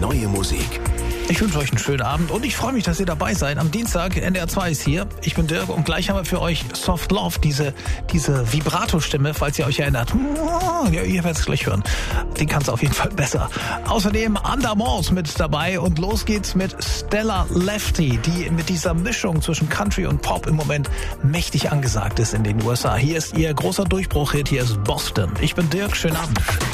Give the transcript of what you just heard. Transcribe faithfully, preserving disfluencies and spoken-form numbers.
neue Musik. Ich wünsche euch einen schönen Abend und ich freue mich, dass ihr dabei seid. Am Dienstag, N D R zwei ist hier. Ich bin Dirk und gleich haben wir für euch Soft Love, diese, diese Vibrato-Stimme, falls ihr euch erinnert. Ja, ihr werdet es gleich hören. Den kann es auf jeden Fall besser. Außerdem Undermalt mit dabei und los geht's mit Stella Lefty, die mit dieser Mischung zwischen Country und Pop im Moment mächtig angesagt ist in den U S A. Hier ist ihr großer Durchbruch-Hit, hier ist Boston. Ich bin Dirk, schönen Abend.